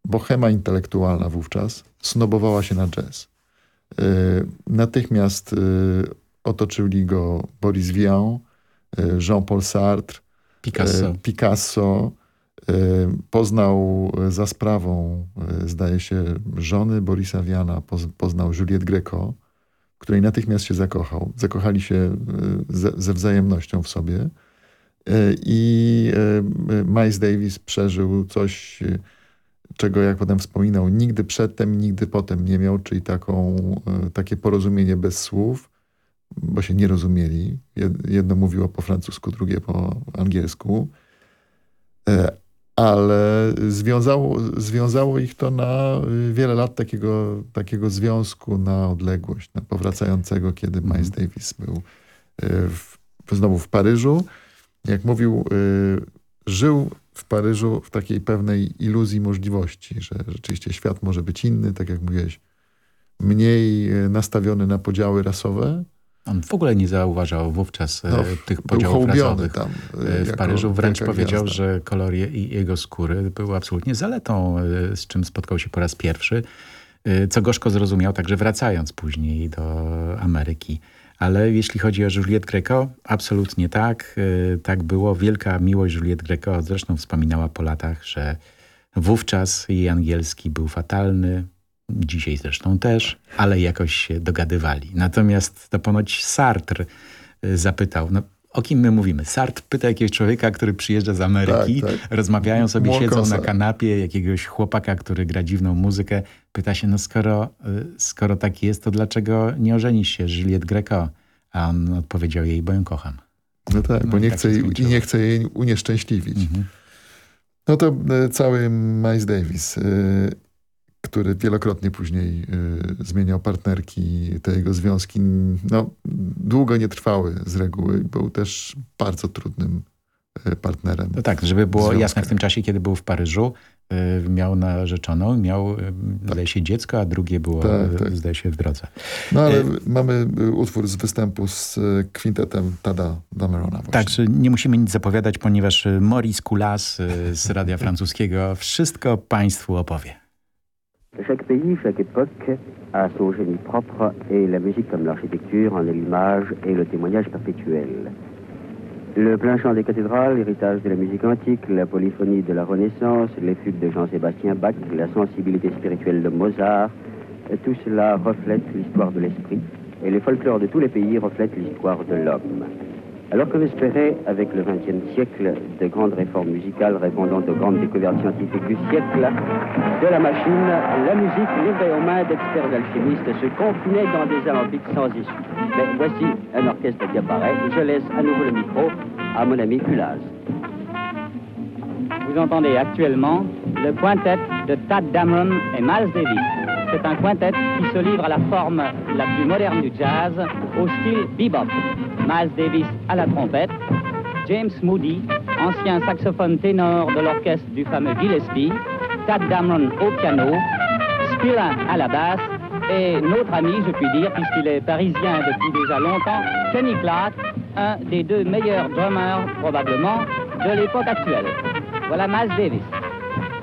bohema intelektualna wówczas snobowała się na jazz. Natychmiast otoczyli go Boris Vian, Jean-Paul Sartre, Picasso. Poznał za sprawą, zdaje się, żony Borisa Viana, poznał Juliette Gréco, w której natychmiast się zakochał. Zakochali się ze wzajemnością w sobie. I Miles Davis przeżył coś, czego, jak potem wspominał, nigdy przedtem, nigdy potem nie miał, czyli takie porozumienie bez słów, bo się nie rozumieli. Jedno mówiło po francusku, drugie po angielsku. Ale związało ich to na wiele lat takiego związku na odległość, na powracającego, kiedy Miles Davis był znowu w Paryżu. Jak mówił, żył w Paryżu w takiej pewnej iluzji możliwości, że rzeczywiście świat może być inny, tak jak mówiłeś, mniej nastawiony na podziały rasowe. On w ogóle nie zauważał wówczas tych podziałów rasowych. Tam, w Paryżu wręcz powiedział, że kolor jego skóry był absolutnie zaletą, z czym spotkał się po raz pierwszy, co gorzko zrozumiał także wracając później do Ameryki. Ale jeśli chodzi o Juliette Gréco, absolutnie tak. Tak było. Wielka miłość Juliette Gréco. Zresztą wspominała po latach, że wówczas jej angielski był fatalny. Dzisiaj zresztą też, ale jakoś się dogadywali. Natomiast to ponoć Sartre zapytał, o kim my mówimy? Sartre pyta jakiegoś człowieka, który przyjeżdża z Ameryki, rozmawiają sobie, siedzą na kanapie, jakiegoś chłopaka, który gra dziwną muzykę. Pyta się, skoro tak jest, to dlaczego nie ożenisz się z Juliette Gréco? A on odpowiedział jej, bo ją kocham. No tak, bo nie chce jej unieszczęśliwić. No to cały Miles Davis, który wielokrotnie później zmieniał partnerki, te jego związki długo nie trwały z reguły. Był też bardzo trudnym partnerem. No tak, żeby było jasne, w tym czasie, kiedy był w Paryżu, miał narzeczoną, miał, zdaje się, dziecko, a drugie było, zdaje się, w drodze. No ale mamy utwór z występu z kwintetem Tada Damerona właśnie. Tak, że nie musimy nic zapowiadać, ponieważ Maurice Coulas z Radia Francuskiego wszystko Państwu opowie. Chaque pays, chaque époque a son génie propre et la musique comme l'architecture en est l'image et le témoignage perpétuel. Le plein chant des cathédrales, l'héritage de la musique antique, la polyphonie de la Renaissance, les fugues de Jean-Sébastien Bach, la sensibilité spirituelle de Mozart, tout cela reflète l'histoire de l'esprit et les folklores de tous les pays reflètent l'histoire de l'homme. Alors qu'on espérait, avec le XXe siècle, de grandes réformes musicales répondant aux grandes découvertes scientifiques du siècle, de la machine, la musique, livrée aux mains d'experts alchimistes, se confinait dans des alambics sans issue. Mais voici un orchestre qui apparaît. Je laisse à nouveau le micro à mon ami Coulas. Vous entendez actuellement le quintet de Tadd Dameron et Miles Davis. C'est un quintet qui se livre à la forme la plus moderne du jazz, au style bebop. Miles Davis à la trompette, James Moody, ancien saxophone ténor de l'orchestre du fameux Gillespie, Tadd Dameron au piano, Spillane à la basse, et notre ami, je puis dire, puisqu'il est parisien depuis déjà longtemps, Kenny Clarke, un des deux meilleurs drummers probablement de l'époque actuelle. Voilà Miles Davis.